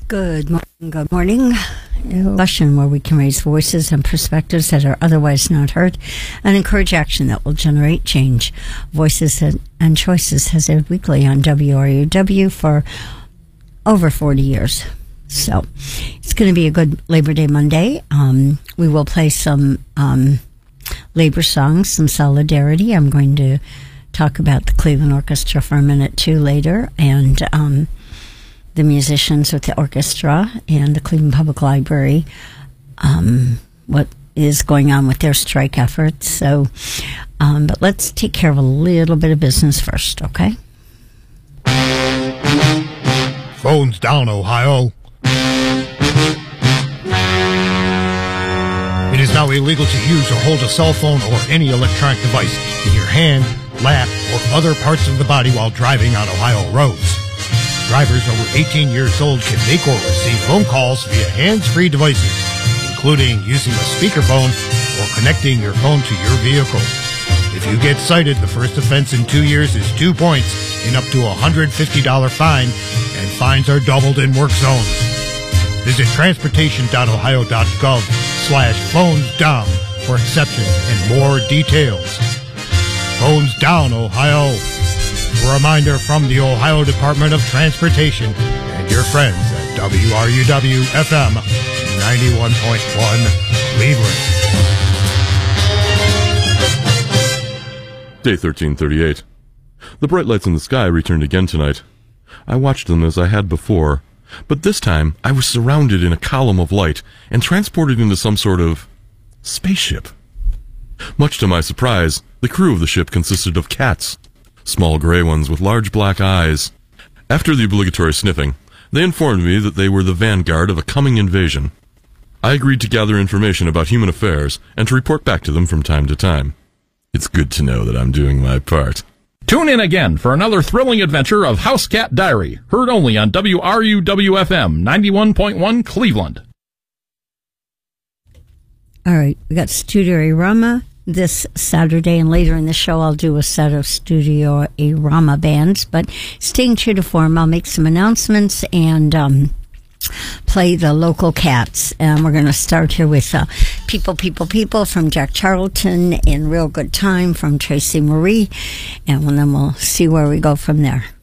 Good morning. Good morning. A question where we can raise voices and perspectives that are otherwise not heard and encourage action that will generate change. Voices and Choices has aired weekly on WRUW for over 40 years. So it's going to be a good Labor Day Monday. We will play some labor songs, some solidarity. I'm going to talk about the Cleveland Orchestra for a minute, too, later, and the musicians with the orchestra and the Cleveland Public Library, what is going on with their strike efforts. So, but let's take care of a little bit of business first, okay? Phones down, Ohio. It is now illegal to use or hold a cell phone or any electronic device in your hand, lap, or other parts of the body while driving on Ohio roads. Drivers over 18 years old can make or receive phone calls via hands-free devices, including using a speakerphone or connecting your phone to your vehicle. If you get cited, the first offense in 2 years is 2 points and up to a $150 fine, and fines are doubled in work zones. Visit transportation.ohio.gov/phones down for exceptions and more details. Phones down, Ohio. A reminder from the Ohio Department of Transportation and your friends at WRUW-FM 91.1 Cleveland. Day 1338. The bright lights in the sky returned again tonight. I watched them as I had before, but this time I was surrounded in a column of light and transported into some sort of spaceship. Much to my surprise, the crew of the ship consisted of cats. Small gray ones with large black eyes. After the obligatory sniffing, they informed me that they were the vanguard of a coming invasion. I agreed to gather information about human affairs and to report back to them from time to time. It's good to know that I'm doing my part. Tune in again for another thrilling adventure of House Cat Diary, heard only on WRUW-FM 91.1 Cleveland. All right, we got Studio Rama this Saturday, and later in the show I'll do a set of Studio Rama bands, but staying true to form, I'll make some announcements and play the local cats. And we're going to start here with People, People, People from Jack Charlton and Real Good Time from Tracy Marie, and then we'll see where we go from there.